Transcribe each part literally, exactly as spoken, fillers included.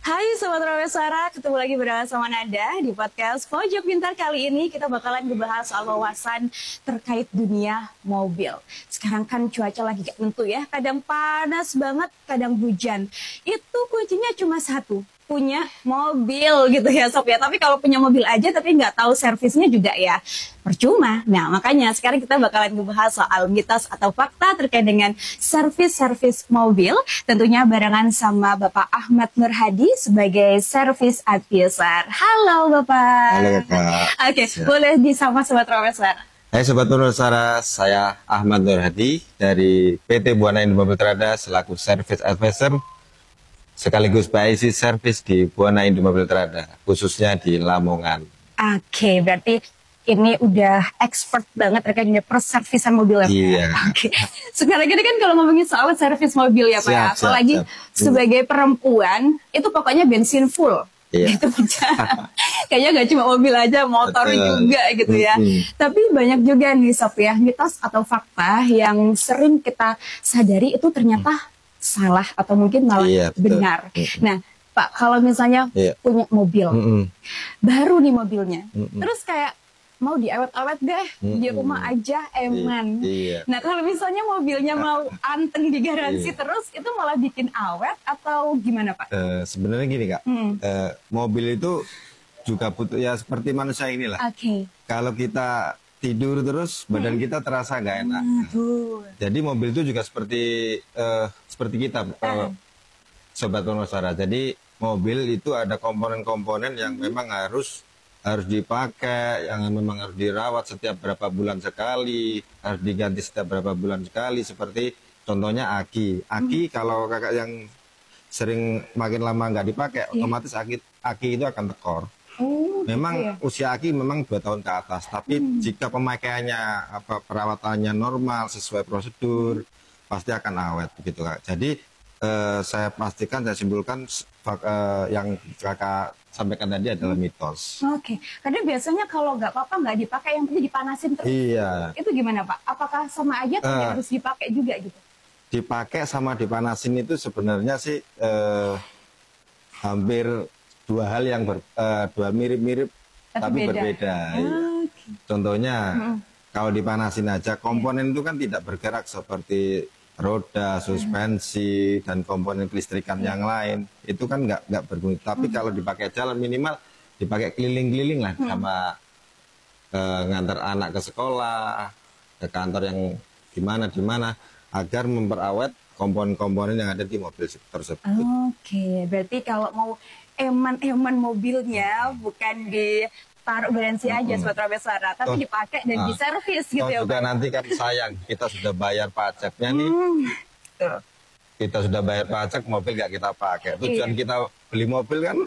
Hai Sobat Rawesara, ketemu lagi bersama sama Nada di podcast Pojok Pintar. Kali ini kita bakalan ngebahas soal wawasan terkait dunia mobil. Sekarang kan cuaca lagi gak tentu ya, kadang panas banget, kadang hujan. Itu kuncinya cuma satu, punya mobil gitu ya Sob ya. Tapi kalau punya mobil aja tapi nggak tahu servisnya juga ya percuma. Nah makanya sekarang kita bakalan ngebahas soal mitos atau fakta terkait dengan servis-servis mobil. Tentunya barengan sama Bapak Ahmad Nur Hadi sebagai service advisor. Halo Bapak. Halo Kak. Oke, boleh disapa Sobat Rawesara. Hai Sobat Rawesara, saya Ahmad Nur Hadi dari P T Buana Indo Mobil Trada selaku service advisor sekaligus P I C service di Buana Indo Mobil Trada, khususnya di Lamongan. Oke, berarti ini udah expert banget terkait dengan perservisan mobil ya Pak? Iya. Oke. Sekarang ini kan kalau ngomongin soal servis mobil ya Pak, Siap, siap, apalagi siap. sebagai perempuan, itu pokoknya bensin full. Iya. Itu kayaknya gak cuma mobil aja, motor Betul. juga gitu ya. Mm-hmm. Tapi banyak juga nih Sob ya, mitos atau fakta yang sering kita sadari itu ternyata salah atau mungkin malah Iya, betul. benar. Mm-hmm. Nah Pak, kalau misalnya Iya. punya mobil, Mm-mm. baru nih mobilnya, Mm-mm. terus kayak mau diawet-awet deh, di Mm-mm. rumah aja eman. Iya. Nah kalau misalnya mobilnya mau anteng digaransi Iya. terus, itu malah bikin awet atau gimana Pak? Eh, sebenarnya gini Kak, Hmm. eh, mobil itu juga butuh ya seperti manusia inilah. Oke. Kalau kita tidur terus, badan kita terasa nggak enak. Aduh. Jadi mobil itu juga seperti eh, seperti kita, eh, Sobat Rawesara. Jadi mobil itu ada komponen-komponen yang memang harus harus dipakai, yang memang harus dirawat setiap berapa bulan sekali, harus diganti setiap berapa bulan sekali. Seperti contohnya aki. Aki kalau kakak yang sering makin lama nggak dipakai, otomatis aki aki itu akan tekor. Oh, Memang gitu ya. usia aki memang dua tahun ke atas, tapi jika pemakaiannya apa perawatannya normal sesuai prosedur pasti akan awet begitu Kak. Jadi eh, saya pastikan saya simpulkan fak- eh, yang kakak sampaikan tadi adalah mitos. Oke, karena biasanya kalau nggak apa-apa nggak dipakai, yang penting dipanasin terus. Iya, Itu gimana Pak? Apakah sama aja atau Eh. harus dipakai juga gitu? dipakai sama dipanasin itu sebenarnya sih eh, hampir dua hal yang ber, eh, dua mirip-mirip Tapi tapi, beda. berbeda. Iya. Oke. Contohnya kalau dipanasin aja komponen itu kan tidak bergerak seperti roda, suspensi dan komponen kelistrikan yang lain itu kan nggak nggak berfungsi. Tapi kalau dipakai jalan minimal dipakai keliling-keliling lah sama eh, ngantar anak ke sekolah, ke kantor yang gimana di mana agar memperawat komponen-komponen yang ada di mobil tersebut. Oke, berarti kalau mau eman-eman mobilnya bukan ditaruh garansi aja Sobat Rawesara, tapi Toh, dipakai dan ah, diservis gitu Toh ya juga Pak. nanti kan sayang kita sudah bayar pajaknya nih, Hmm, tuh. kita sudah bayar pajak mobil nggak kita pakai. Tujuan Iya. kita beli mobil kan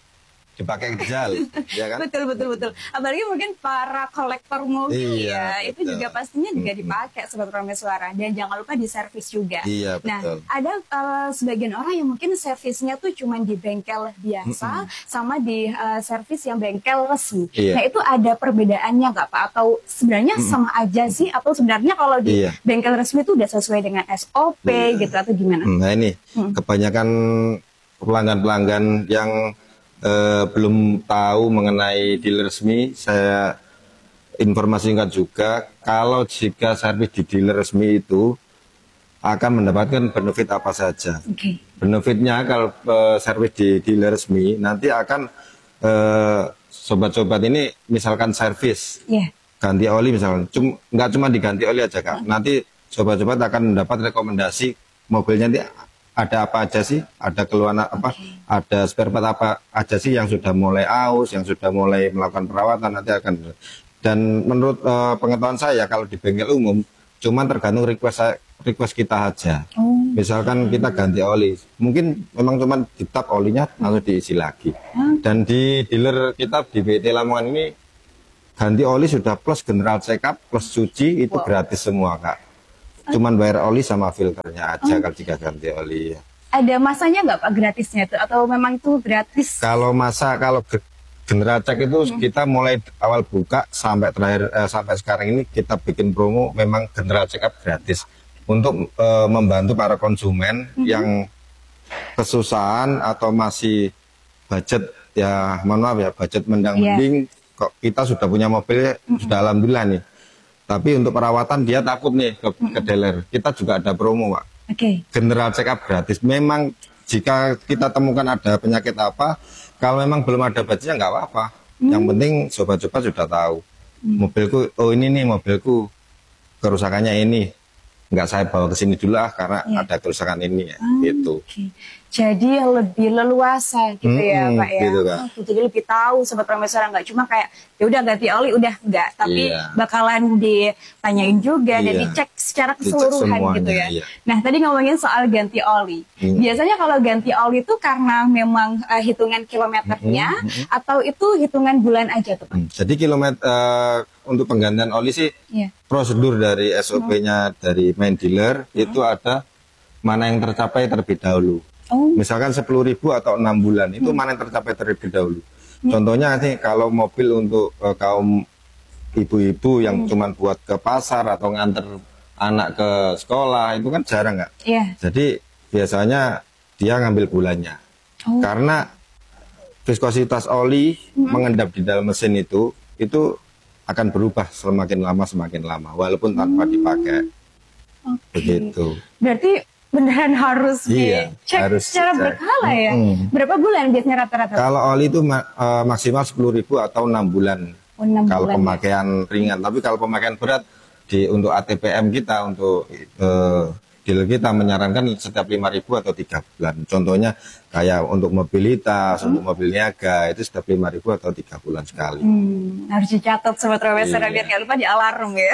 dipakai jal, ya kan? Betul betul betul. Apalagi mungkin para kolektor mobil Iya, ya, itu betul. juga pastinya juga dipakai Sobat Rawesara, dan jangan lupa diservis juga. Iya, Nah, betul. ada uh, sebagian orang yang mungkin servisnya tuh cuma di bengkel biasa sama di uh, servis yang bengkel resmi. Iya. Nah, itu ada perbedaannya nggak Pak? Atau sebenarnya sama aja sih? Atau sebenarnya kalau di Iya. bengkel resmi itu udah sesuai dengan S O P Iya. gitu atau gimana? Nah ini kebanyakan pelanggan-pelanggan yang eh, belum tahu mengenai dealer resmi, saya informasikan juga kalau jika servis di dealer resmi itu akan mendapatkan benefit apa saja. Oke. Benefitnya kalau eh, servis di dealer resmi nanti akan eh, sobat-sobat ini misalkan servis Iya. ganti oli misalkan, Cum, nggak cuma diganti oli aja Kak, nanti sobat-sobat akan mendapat rekomendasi mobilnya nanti ada apa aja sih, ada keluhan apa, ada spare part apa aja sih yang sudah mulai aus, yang sudah mulai melakukan perawatan nanti akan. Dan menurut eh, pengetahuan saya kalau di bengkel umum cuman tergantung request saya- request kita aja. Oh. Misalkan kita ganti oli, mungkin memang cuman di tap olinya lalu diisi lagi. Dan di dealer kita di B T Lamongan ini ganti oli sudah plus general check up plus cuci itu Wow. gratis semua Kak. Cuman bayar oli sama filternya aja kalau jika ganti oli. Ada masanya nggak Pak gratisnya itu? Atau memang itu gratis? Kalau masa kalau ge- general check itu kita mulai awal buka sampai terakhir eh, sampai sekarang ini kita bikin promo memang general check up gratis untuk eh, membantu para konsumen yang kesusahan atau masih budget ya mohon maaf ya budget mendang-mending yeah. kok kita sudah punya mobil mm-hmm. sudah alhamdulillah nih. Tapi untuk perawatan dia takut nih ke, mm-hmm. ke dealer. Kita juga ada promo Pak. Oke. Okay. General check up gratis. Memang jika kita temukan ada penyakit apa, kalau memang belum ada budgetnya nggak apa-apa. Mm. Yang penting sobat-sobat sudah tahu. Mm. Mobilku, oh ini nih mobilku kerusakannya ini. Nggak saya bawa ke sini dulu lah karena yeah. ada kerusakan ini ya, ah, gitu. Okay. Jadi lebih leluasa gitu hmm, ya Pak ya. Gitu, kan. Oh, jadi lebih tahu sobat Prameswara, nggak cuma kayak ya udah ganti oli udah enggak, tapi yeah. bakalan ditanyain juga yeah. dan dicek secara keseluruhan dicek gitu ya. Yeah. Nah tadi ngomongin soal ganti oli. Hmm. Biasanya kalau ganti oli itu karena memang uh, hitungan kilometernya hmm, hmm, hmm. atau itu hitungan bulan aja tuh Pak? Hmm. Jadi kilometer uh, untuk penggantian oli sih yeah. prosedur dari S O P-nya hmm. dari main dealer hmm. itu ada mana yang tercapai terlebih dahulu. Oh. Misalkan sepuluh ribu atau enam bulan itu hmm. mana yang tercapai terlebih dahulu. Hmm. Contohnya nih kalau mobil untuk uh, kaum ibu-ibu yang hmm. cuma buat ke pasar atau nganter anak ke sekolah itu kan jarang nggak? Yeah. Jadi biasanya dia ngambil bulannya. Oh. Karena viskositas oli hmm. mengendap di dalam mesin itu itu akan berubah semakin lama semakin lama walaupun tanpa hmm. dipakai. Okay. Begitu. Berarti beneran harus iya, dicek harus secara dicek. berkala ya? Hmm. Berapa bulan biasanya rata-rata? Kalau oli itu ma uh, maksimal sepuluh ribu atau enam bulan. Oh, enam kalau bulan pemakaian ya? ringan. Tapi kalau pemakaian berat di untuk A T P M kita, untuk uh, dealer kita menyarankan setiap lima ribu atau tiga bulan. Contohnya kayak untuk mobilitas, hmm. untuk mobil niaga itu setiap lima ribu atau tiga bulan sekali. Hmm, harus dicatat sobat Prameswara iya. biar nggak lupa di alarm ya.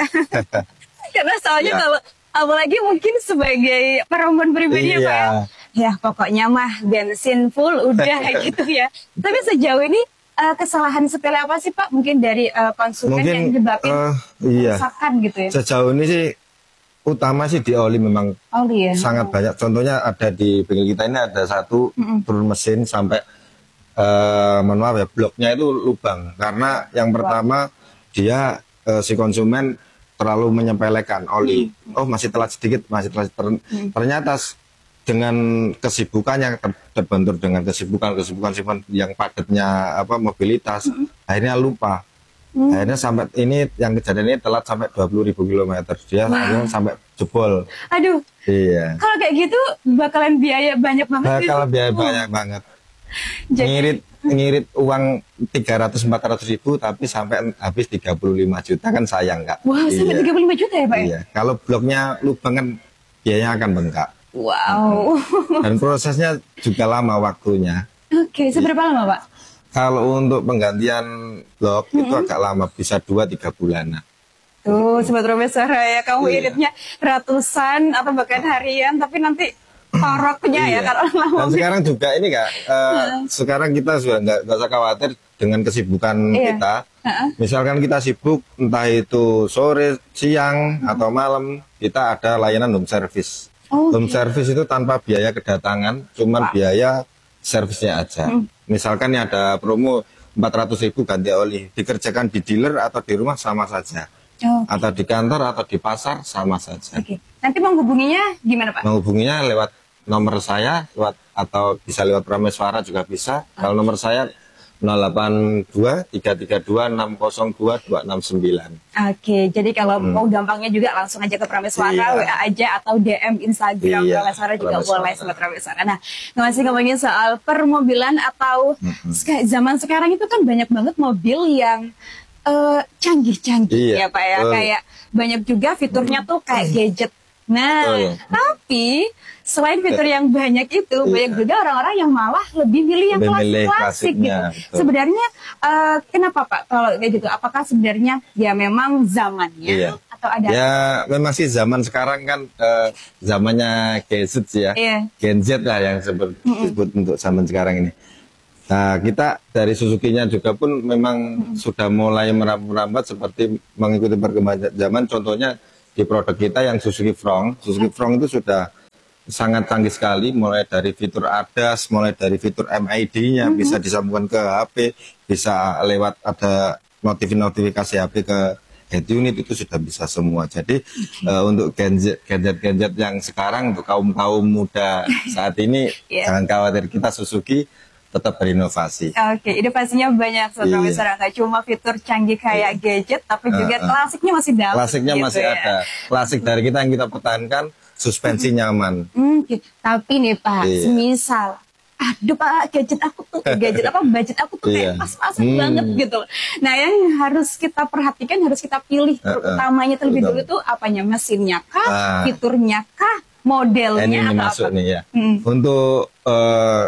Karena soalnya iya. kalau apalagi mungkin sebagai perempuan pribadi iya. ya Pak ya. Ya pokoknya mah bensin full udah gitu ya. Tapi sejauh ini uh, kesalahan sepele apa sih Pak? Mungkin dari uh, konsumen mungkin, yang menyebabkan uh, iya. kerusakan gitu ya. Sejauh ini sih utama sih di oli memang oli, ya? sangat oh. banyak. Contohnya ada di bengkel kita ini ada satu mm-mm. turun mesin sampai uh, mohon maaf ya bloknya itu lubang. Karena yang pertama dia uh, si konsumen terlalu menyepelekan oli. Hmm. Oh masih telat sedikit, masih telat. Ter hmm. Ternyata dengan kesibukannya ter terbentur dengan kesibukan kesibukan yang padatnya apa mobilitas, hmm. akhirnya lupa. Hmm. Akhirnya sampai ini yang kejadian ini telat sampai dua puluh ribu kilometer. Dia akhirnya sampai jebol. Aduh. Iya. Kalau kayak gitu bakalan biaya banyak banget. Bakalan biaya oh. banyak banget. Jadi, ngirit ngirit uang tiga ratus sampai empat ratus ribu tapi sampai habis tiga puluh lima juta kan sayang Kak. Wah, wow, sampai iya. tiga puluh lima juta ya Pak? Iya. Kalau bloknya lubang kan biayanya akan bengkak. Wow. Dan prosesnya juga lama waktunya. Oke, okay, seberapa iya. lama Pak? Kalau untuk penggantian blok mm-hmm. itu agak lama, bisa dua tiga bulanan. Tuh, sobat Prameswara ya, kamu iya. iritnya ratusan atau bahkan harian tapi nanti toroknya iya. ya kalau lama. Dan sekarang juga ini Kak, uh, uh. sekarang kita sudah nggak usah khawatir dengan kesibukan iya. kita. Uh-uh. Misalkan kita sibuk, entah itu sore, siang, uh-huh. atau malam, kita ada layanan home service. Oh, home okay. service itu tanpa biaya kedatangan, cuman wow. biaya servisnya aja. Hmm. Misalkan ya ada promo empat ratus ribu ganti oli, dikerjakan di dealer atau di rumah sama saja. Oh, okay. Atau di kantor atau di pasar sama saja. Okay. Nanti menghubunginya gimana Pak? Menghubunginya lewat nomor saya, lewat atau bisa lewat Prameswara juga bisa. Okay. Kalau nomor saya nol delapan dua tiga tiga dua enam nol dua dua enam sembilan. Oke, okay, jadi kalau hmm. mau gampangnya juga langsung aja ke Prameswara, iya. W A aja atau D M Instagram iya, Prameswara juga Prameswara. Boleh sobat Prameswara. Nah, masih ngomongin soal permobilan atau hmm. zaman sekarang itu kan banyak banget mobil yang canggih-canggih uh, iya, ya Pak ya, uh, kayak banyak juga fiturnya tuh kayak gadget. Nah, uh, tapi selain fitur yang banyak itu, iya. banyak juga orang-orang yang malah lebih milih yang klasik-klasik gitu. Betul. Sebenarnya uh, kenapa Pak kalau kayak gitu? Apakah sebenarnya ya memang zamannya iya. atau ada? Ya memang sih zaman sekarang kan uh, zamannya gadget ya, iya. Gen Z lah yang sebut, mm -mm. disebut untuk zaman sekarang ini. Nah kita dari Suzuki-nya juga pun memang mm-hmm. sudah mulai merambat seperti mengikuti perkembangan zaman. Contohnya di produk kita yang Suzuki Front, Suzuki Front itu sudah sangat canggih sekali, mulai dari fitur A D A S, mulai dari fitur M I D-nya mm-hmm. bisa disambungkan ke H P, bisa lewat ada notifikasi H P ke head unit itu sudah bisa semua. Jadi okay. uh, untuk gadget-gadget yang sekarang untuk kaum kaum muda saat ini yeah. jangan khawatir, kita Suzuki tetap berinovasi. Oke, inovasinya banyak Sobat Iya. Besar, nggak cuma fitur canggih kayak gadget, tapi juga Uh, uh. klasiknya masih dapat. Klasiknya gitu masih ya. ada. Klasik dari kita yang kita pertahankan, suspensi nyaman. Hmm, gitu. Tapi nih Pak, Iya. semisal, aduh Pak, gadget aku tuh, gadget apa, budget aku tuh kayak Iya. pas-pasan Hmm. banget gitu. Nah, yang harus kita perhatikan, harus kita pilih Uh, uh. utamanya terlebih Betul. dulu tuh apanya, mesinnya kah, Ah. fiturnya kah, Ini modelnya ini atau masuk apa? nih ya. Hmm. Untuk eh,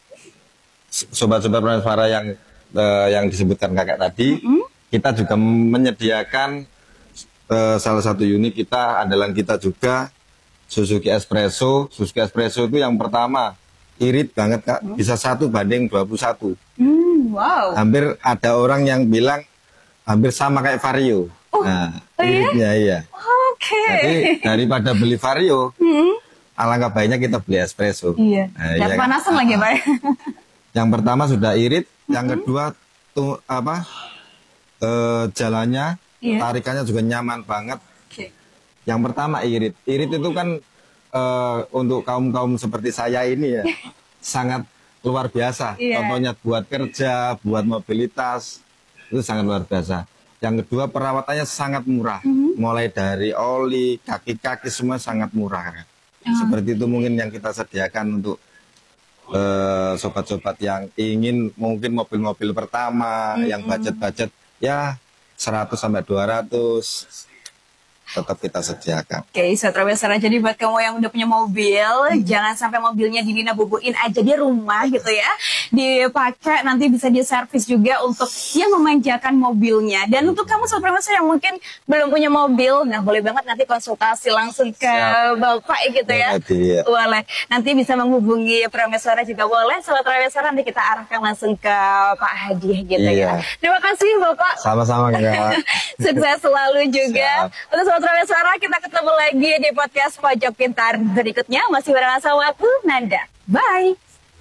sobat-sobat suara yang eh, yang disebutkan kakak tadi, Mm-hmm. kita juga menyediakan eh, salah satu unit kita, andalan kita juga, Suzuki Espresso. Suzuki Espresso itu yang pertama irit banget kak, bisa satu banding dua puluh satu. Hmm, wow. Hampir ada orang yang bilang hampir sama kayak Vario. Oh, Nah, oh iya? iritnya iya. Oke. Jadi daripada beli Vario, Hmm. alangkah baiknya kita beli Espresso. Iya. Nah, Dan iya kan? panasan lagi Pak. Yang pertama sudah irit, yang kedua tuh apa eh, jalannya, Iya. tarikannya juga nyaman banget. Oke. Yang pertama irit, irit itu kan eh, untuk kaum kaum seperti saya ini ya sangat luar biasa. Iya. Contohnya buat kerja, buat mobilitas itu sangat luar biasa. Yang kedua perawatannya sangat murah, mulai dari oli, kaki-kaki semua sangat murah. Seperti itu mungkin yang kita sediakan untuk eh, sobat-sobat yang ingin mungkin mobil-mobil pertama, yang budget-budget ya seratus sampai dua ratus tetap kita sediakan. Oke, Sobat Besar, jadi buat kamu yang udah punya mobil, jangan sampai mobilnya dilina bubuin aja di rumah gitu ya. Dipakai, nanti bisa diservis juga untuk yang memanjakan mobilnya. Dan untuk kamu Sobat Besar yang mungkin belum punya mobil, nah boleh banget nanti konsultasi langsung ke Siap. Bapak gitu ya. Boleh, iya. Boleh. Nanti bisa menghubungi Prameswara juga boleh. Sobat Prameswara nanti kita arahkan langsung ke Pak Hadi gitu ya. Iya. Terima kasih Bapak. Sama-sama Kak. Sukses selalu juga. Siap. Untuk Sobat Prameswara, kita ketemu lagi di podcast Pojok Pintar berikutnya. Masih bareng sama aku, Nanda. Bye.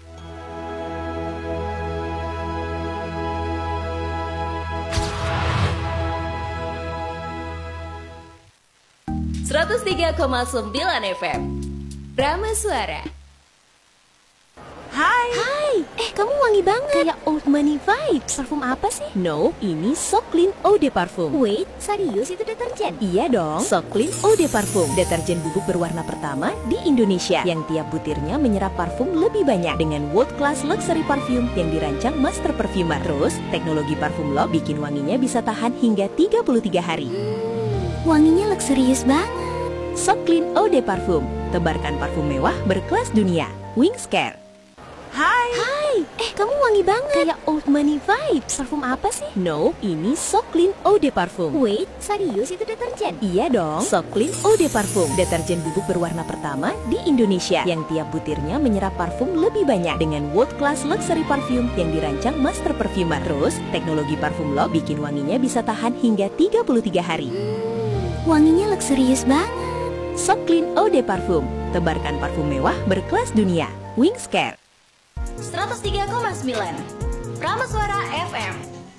seratus tiga koma sembilan F M Prameswara. Hai. Hai, eh kamu wangi banget. Kayak old money vibes. Parfum apa sih? No, ini So Clean Eau de Parfum. Wait, serius itu deterjen? Iya dong, So Clean Eau de Parfum, deterjen bubuk berwarna pertama di Indonesia yang tiap butirnya menyerap parfum lebih banyak dengan world class luxury parfum yang dirancang master perfumer. Terus, teknologi parfum lock bikin wanginya bisa tahan hingga tiga puluh tiga hari. Wanginya luxurious banget. So Clean Eau de Parfum, tebarkan parfum mewah berkelas dunia. Wings Care. Hai. Hai, eh kamu wangi banget. Kayak old money vibes. Parfum apa sih? No, ini So Clean Eau de Parfum. Wait, serius itu deterjen? Iya dong, So Clean Eau de Parfum, deterjen bubuk berwarna pertama di Indonesia yang tiap butirnya menyerap parfum lebih banyak dengan world class luxury parfum yang dirancang master perfumer. Terus, teknologi parfum lock bikin wanginya bisa tahan hingga tiga puluh tiga hari. Wanginya luxurious banget. So Clean Eau de Parfum, tebarkan parfum mewah berkelas dunia. Wings Care. seratus tiga koma sembilan Prameswara F M.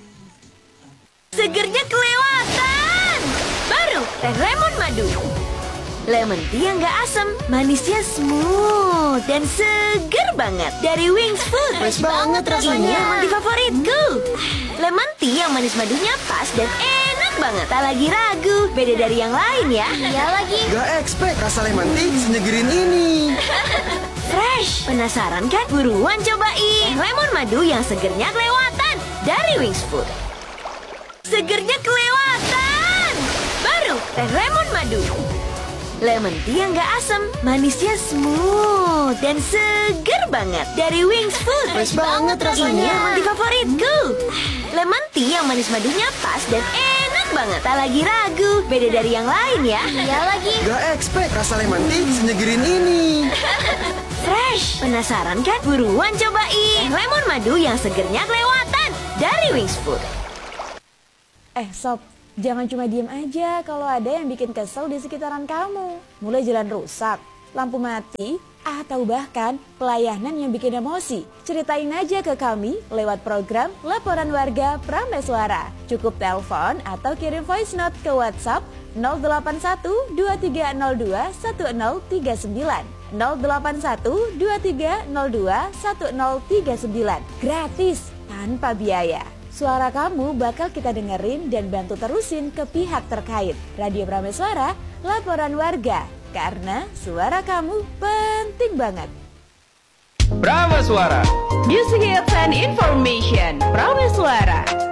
Segernya kelewatan. Baru teh lemon madu. Lemon tea yang gak asam, manisnya smooth dan seger banget dari Wings Food. Fresh banget rasanya. Ini emang di favoritku. Lemon tea yang manis madunya pas dan enak banget. Tak lagi ragu, beda dari yang lain ya. Iya lagi. Gak expect rasa lemon tea senyegerin ini. Fresh, penasaran kan? Buruan cobain lemon madu yang segernya kelewatan dari Wings Food. Segernya kelewatan. Baru teh lemon madu. Lemon tea yang gak asam, manisnya smooth dan seger banget dari Wings Food. Fresh banget rasanya. Ini emang di favoritku. Lemon tea yang manis madunya pas dan enak banget. Tak lagi ragu, beda dari yang lain ya. Iya lagi. Gak expect rasa lemon tea senyegerin ini. Fresh, penasaran kan? Buruan cobain lemon madu yang segernya kelewatan dari Wings Food. Eh Sob, jangan cuma diem aja kalau ada yang bikin kesel di sekitaran kamu. Mulai jalan rusak, lampu mati, atau bahkan pelayanan yang bikin emosi. Ceritain aja ke kami lewat program Laporan Warga Prameswara. Cukup telepon atau kirim voice note ke WhatsApp nol delapan satu dua tiga nol dua satu nol tiga sembilan. nol delapan satu dua tiga nol dua satu nol tiga sembilan. Gratis, tanpa biaya. Suara kamu bakal kita dengerin dan bantu terusin ke pihak terkait. Radio Prameswara, laporan warga. Karena suara kamu penting banget. Prameswara, Music Hits and Information. Prameswara.